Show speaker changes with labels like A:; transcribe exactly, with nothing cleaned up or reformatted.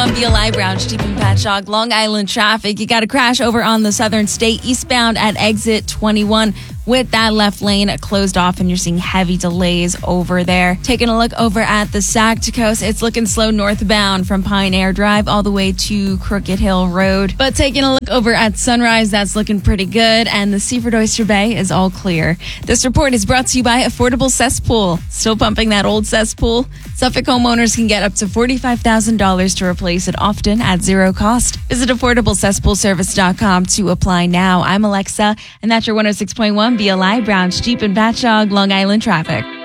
A: one B L I Brown, Steep and Patchogue, Long Island traffic. You got a crash over on the Southern State eastbound at exit twenty-one with that left lane closed off, and you're seeing heavy delays over there. Taking a look over at the Sac to Coast, it's looking slow northbound from Pioneer Drive all the way to Crooked Hill Road. But taking a look over at Sunrise, that's looking pretty good, and the Seaford Oyster Bay is all clear. This report is brought to you by Affordable Cesspool. Still pumping that old cesspool? Suffolk homeowners can get up to forty-five thousand dollars to replace it, often at zero cost. Visit affordable cesspool service dot com to apply now. I'm Alexa, and that's your one oh six point one B L I Brown, Steep and Patchogue, Long Island traffic.